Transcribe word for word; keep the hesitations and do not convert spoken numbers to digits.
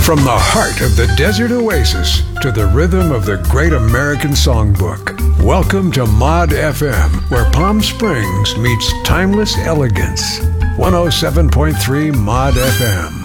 From the heart of the desert oasis to the rhythm of the great American songbook, welcome to Mod F M, where Palm Springs meets timeless elegance. one oh seven point three Mod F M.